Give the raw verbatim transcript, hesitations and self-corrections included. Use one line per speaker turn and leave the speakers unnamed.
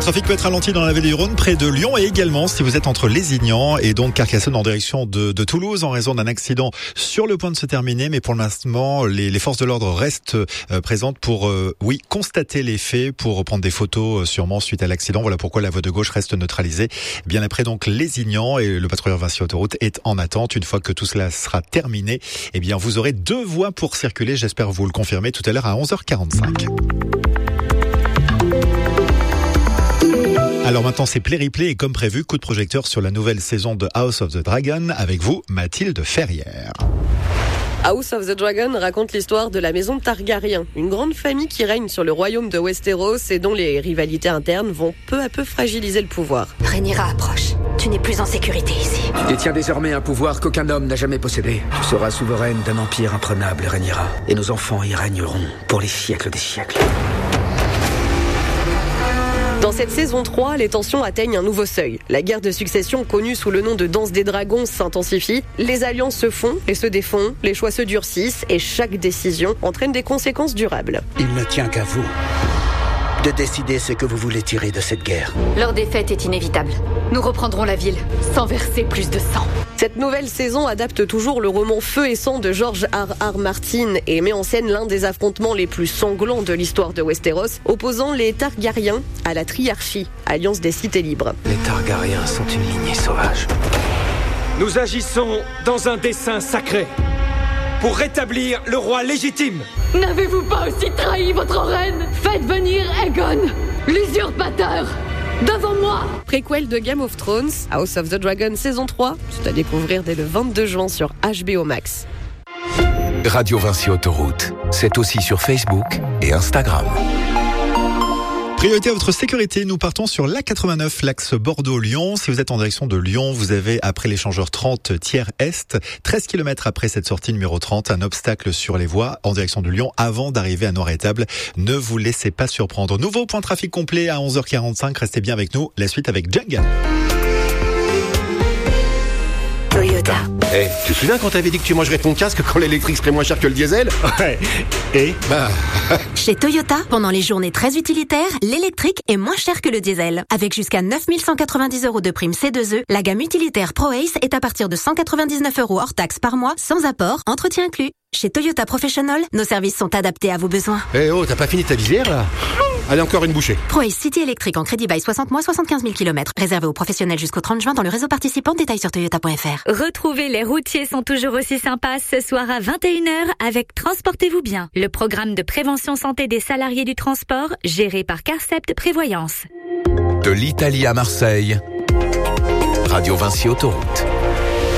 trafic peut être ralenti dans la vallée du Rhône, près de Lyon, et également si vous êtes entre Lézignan et donc Carcassonne en direction de, de Toulouse, en raison d'un accident sur le point de se terminer. Mais pour le moment, les, les forces de l'ordre restent euh, présentes pour, euh, oui, constater les faits, pour prendre des photos euh, sûrement suite à l'accident. Voilà pourquoi la voie de gauche reste neutralisée. Bien après donc Lézignan, et le patrouilleur Vinci Autoroute est en attente. Une fois que tout cela sera terminé, eh bien vous aurez deux voies pour circuler. J'espère vous le confirmer tout à l'heure à onze heures quarante-cinq. Alors maintenant c'est Play Replay et comme prévu, coup de projecteur sur la nouvelle saison de House of the Dragon avec vous, Mathilde Ferrière.
House of the Dragon raconte l'histoire de la maison Targaryen, une grande famille qui règne sur le royaume de Westeros et dont les rivalités internes vont peu à peu fragiliser le pouvoir.
Rhaenyra approche. Tu n'es plus en sécurité ici.
Tu détiens désormais un pouvoir qu'aucun homme n'a jamais possédé. Tu seras souveraine d'un empire imprenable, Rhaenyra. Et nos enfants y régneront pour les siècles des siècles.
Dans cette saison trois, les tensions atteignent un nouveau seuil. La guerre de succession, connue sous le nom de danse des dragons, s'intensifie. Les alliances se font et se défont, les choix se durcissent et chaque décision entraîne des conséquences durables.
Il ne tient qu'à vous de décider ce que vous voulez tirer de cette guerre.
Leur défaite est inévitable. Nous reprendrons la ville sans verser plus de sang.
Cette nouvelle saison adapte toujours le roman Feu et sang de George R R. Martin et met en scène l'un des affrontements les plus sanglants de l'histoire de Westeros, opposant les Targaryens à la Triarchie, alliance des cités libres.
Les Targaryens sont une lignée sauvage.
Nous agissons dans un dessein sacré pour rétablir le roi légitime.
N'avez-vous pas aussi trahi votre reine? Faites venir Aegon, l'usurpateur, devant moi.
Préquel de Game of Thrones, House of the Dragon saison trois, c'est à découvrir dès le vingt-deux juin sur H B O Max.
Radio Vinci Autoroute, c'est aussi sur Facebook et Instagram.
Priorité à votre sécurité, nous partons sur l'A quatre-vingt-neuf, l'axe Bordeaux-Lyon. Si vous êtes en direction de Lyon, vous avez, après l'échangeur trente tiers Est, treize kilomètres après cette sortie numéro trente, un obstacle sur les voies en direction de Lyon avant d'arriver à Nord-Étable. Ne vous laissez pas surprendre. Nouveau point de trafic complet à onze heures quarante-cinq. Restez bien avec nous. La suite avec Jenga.
Toyota.
Eh, hey, tu te souviens quand t'avais dit que tu mangerais ton casque quand l'électrique serait moins cher que le diesel?
Ouais. Et
bah...
Chez Toyota, pendant les journées très utilitaires, l'électrique est moins cher que le diesel. Avec jusqu'à neuf mille cent quatre-vingt-dix euros de prime C deux E, la gamme utilitaire ProAce est à partir de cent quatre-vingt-dix-neuf euros hors taxe par mois, sans apport, entretien inclus. Chez Toyota Professional, nos services sont adaptés à vos besoins.
Eh hey oh, t'as pas fini ta visière là? Allez, encore une bouchée.
ProAce City électrique en crédit bail soixante mois, soixante-quinze mille kilomètres. Réservé aux professionnels jusqu'au trente juin dans le réseau participant. Détails sur toyota point f r.
Retrouvez Les Routiers sont toujours aussi sympas ce soir à vingt et une heures avec Transportez-vous bien, le programme de prévention santé des salariés du transport géré par Carcept Prévoyance.
De l'Italie à Marseille, Radio Vinci Autoroute.